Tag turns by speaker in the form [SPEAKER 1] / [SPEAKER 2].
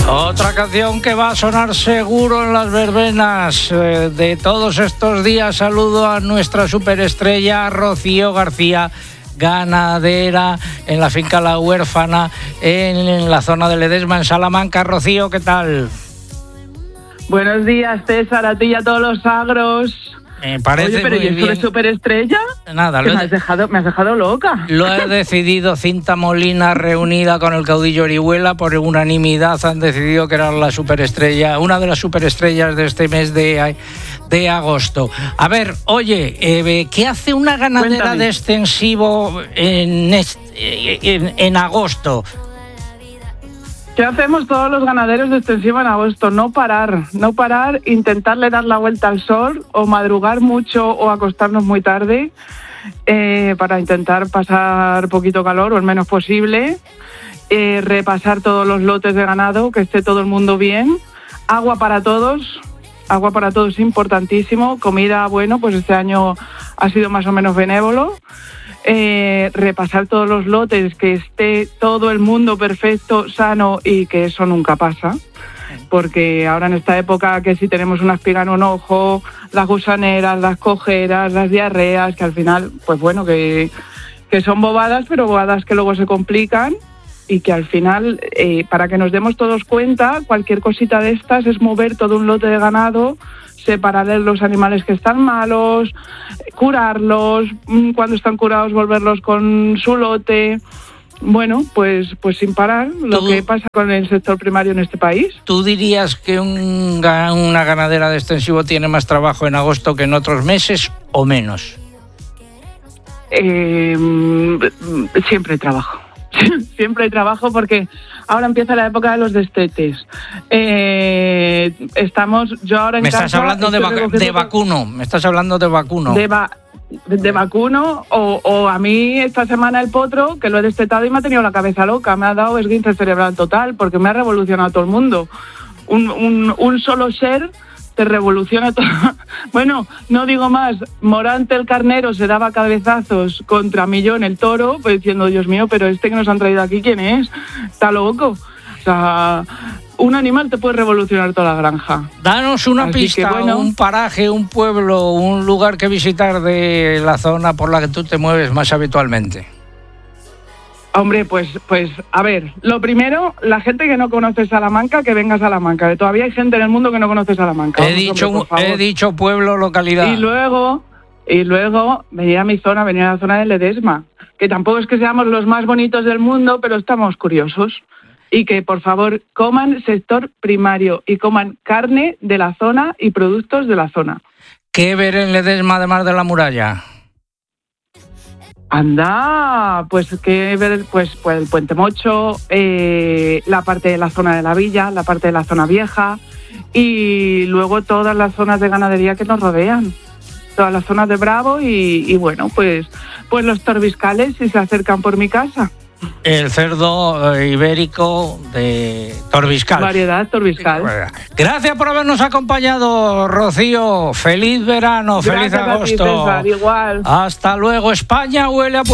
[SPEAKER 1] Otra canción que va a sonar seguro en las verbenas de todos estos días. Saludo a nuestra superestrella Rocío García, ganadera en la finca La Huérfana, en la zona de Ledesma, en Salamanca. Rocío, ¿qué tal?
[SPEAKER 2] Buenos días, César, a ti y a todos los agros.
[SPEAKER 1] Me parece.
[SPEAKER 2] Oye, pero ¿y esto de superestrella?
[SPEAKER 1] Nada,
[SPEAKER 2] me has dejado loca.
[SPEAKER 1] Lo he decidido Cinta Molina, reunida con el caudillo Orihuela. Por unanimidad han decidido que era la superestrella, una de las superestrellas de este mes de agosto. A ver, oye, ¿qué hace una ganadera
[SPEAKER 2] Cuéntame.
[SPEAKER 1] de extensivo en agosto?
[SPEAKER 2] ¿Qué hacemos todos los ganaderos de extensivo en agosto? No parar, intentarle dar la vuelta al sol o madrugar mucho o acostarnos muy tarde para intentar pasar poquito calor o el menos posible, repasar todos los lotes de ganado, que esté todo el mundo bien, agua para todos importantísimo, comida, bueno, pues este año ha sido más o menos benévolo. Repasar todos los lotes, que esté todo el mundo perfecto, sano, y que eso nunca pasa, porque ahora en esta época que si tenemos una espiga en un ojo, las gusaneras, las cojeras, las diarreas, que al final, pues bueno, que son bobadas, pero bobadas que luego se complican y que al final, para que nos demos todos cuenta, cualquier cosita de estas es mover todo un lote de ganado, separar los animales que están malos, curarlos, cuando están curados volverlos con su lote. Bueno, pues sin parar, lo que pasa con el sector primario en este país.
[SPEAKER 1] ¿Tú dirías que una ganadera de extensivo tiene más trabajo en agosto que en otros meses o menos?
[SPEAKER 2] Siempre hay trabajo. Siempre hay trabajo porque ahora empieza la época de los destetes. Yo ahora en
[SPEAKER 1] Me
[SPEAKER 2] casa...
[SPEAKER 1] estás hablando de vacuno. Me estás hablando de vacuno.
[SPEAKER 2] De vacuno o a mí esta semana el potro, que lo he destetado y me ha tenido la cabeza loca. Me ha dado esguince cerebral total porque me ha revolucionado todo el mundo. Un solo ser te revoluciona todo. Bueno, no digo más. Morante el carnero se daba cabezazos contra Millón el toro, pues diciendo, Dios mío, pero este que nos han traído aquí, ¿quién es? Está loco. O sea, un animal te puede revolucionar toda la granja.
[SPEAKER 1] Danos una pista, bueno, un paraje, un pueblo, un lugar que visitar de la zona por la que tú te mueves más habitualmente.
[SPEAKER 2] Hombre, pues a ver, lo primero, la gente que no conoce Salamanca, que venga a Salamanca. Todavía hay gente en el mundo que no conoce Salamanca.
[SPEAKER 1] He dicho pueblo, localidad.
[SPEAKER 2] Y luego venir a mi zona, venir a la zona de Ledesma, que tampoco es que seamos los más bonitos del mundo, pero estamos curiosos. Y que, por favor, coman sector primario y coman carne de la zona y productos de la zona.
[SPEAKER 1] ¿Qué ver en Ledesma además de la muralla?
[SPEAKER 2] Anda, pues que ver pues el Puente Mocho, la parte de la zona de la villa, la parte de la zona vieja y luego todas las zonas de ganadería que nos rodean, todas las zonas de Bravo y bueno, pues los torbiscales si se acercan por mi casa.
[SPEAKER 1] El cerdo ibérico de Torbiscal.
[SPEAKER 2] Variedad Torbiscal.
[SPEAKER 1] Gracias por habernos acompañado, Rocío. Feliz verano, feliz agosto.
[SPEAKER 2] A ti, César, igual.
[SPEAKER 1] Hasta luego. España huele a